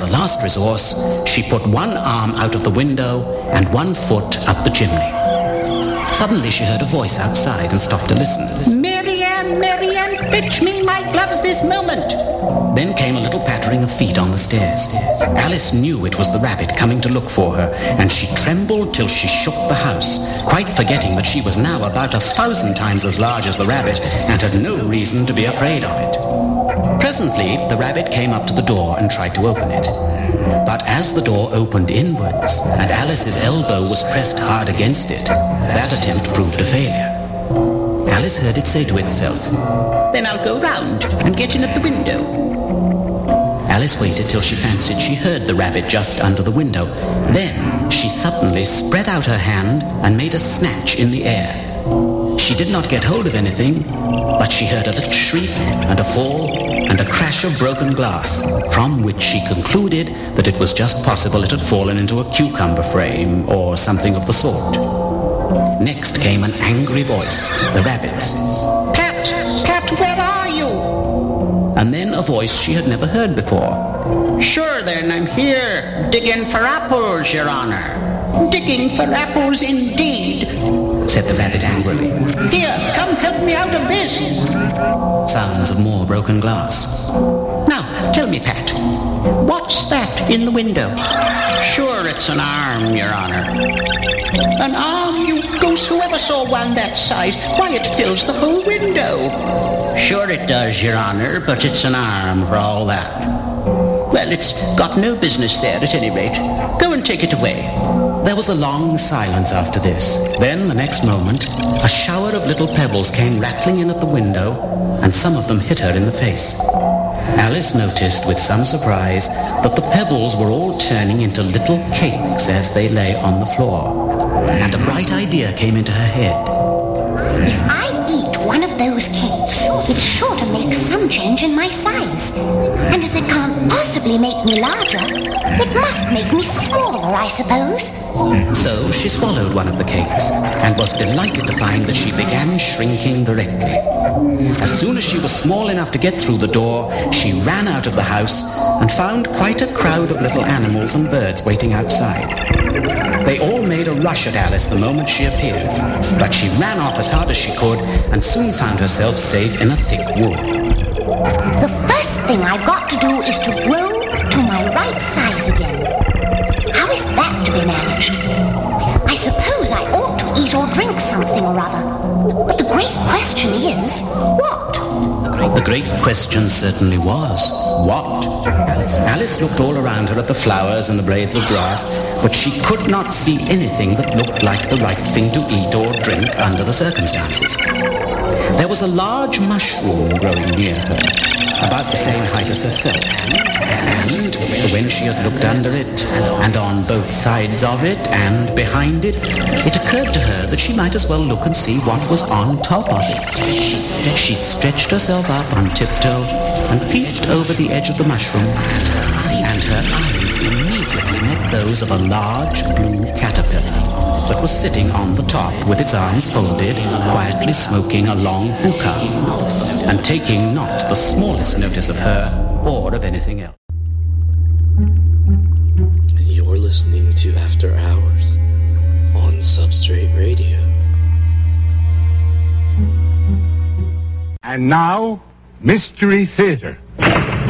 a last resource, she put one arm out of the window and one foot up the chimney. Suddenly she heard a voice outside and stopped to listen. Mary Ann, fetch me my gloves this moment. Then came a little pattering of feet on the stairs. Alice knew it was the rabbit coming to look for her, and she trembled till she shook the house, quite forgetting that she was now about 1,000 times as large as the rabbit and had no reason to be afraid of it. Presently, the rabbit came up to the door and tried to open it. But as the door opened inwards and Alice's elbow was pressed hard against it, that attempt proved a failure. Alice heard it say to itself, "Then I'll go round and get in at the window." Alice waited till she fancied she heard the rabbit just under the window. Then she suddenly spread out her hand and made a snatch in the air. She did not get hold of anything, but she heard a little shriek and a fall and a crash of broken glass, from which she concluded that it was just possible it had fallen into a cucumber frame or something of the sort. Next came an angry voice, the rabbit's. Pat, where are you?" And then a voice she had never heard before. "Sure then, I'm here, digging for apples, Your Honor." "Digging for apples indeed," said the rabbit angrily. "Here, come help me out of this." Sounds of more broken glass. "Now, tell me, Pat, what's that in the window?" "Sure, it's an arm, Your Honor." "An arm, you goose, whoever saw one that size? Why, it fills the whole window." "Sure it does, Your Honor, but it's an arm for all that." "Well, it's got no business there at any rate. Go and take it away." There was a long silence after this. Then, the next moment, a shower of little pebbles came rattling in at the window, and some of them hit her in the face. Alice noticed with some surprise that the pebbles were all turning into little cakes as they lay on the floor. And a bright idea came into her head. "If I eat one of those cakes, it's sure to make some change in my size. And as it can't possibly make me larger, it must make me smaller, I suppose." So she swallowed one of the cakes and was delighted to find that she began shrinking directly. As soon as she was small enough to get through the door, she ran out of the house and found quite a crowd of little animals and birds waiting outside. They all made a rush at Alice the moment she appeared, but she ran off as hard as she could and soon found herself safe in a thick wood. "The first thing I've got to do is to grow to my right size again. How is that to be managed? I suppose I ought to eat or drink something or other. But the great question is, what?" The great question certainly was, what? Alice looked all around her at the flowers and the blades of grass, but she could not see anything that looked like the right thing to eat or drink under the circumstances. There was a large mushroom growing near her, about the same height as herself, and when she had looked under it, and on both sides of it, and behind it, it occurred to her that she might as well look and see what was on top of it. She stretched herself up on tiptoe and peeped over the edge of the mushroom, and her eyes immediately met those of a large blue caterpillar that was sitting on the top with its arms folded, quietly smoking a long hookah, and taking not the smallest notice of her or of anything else. You're listening to After Hours on Substrate Radio. And now, Mystery Theater.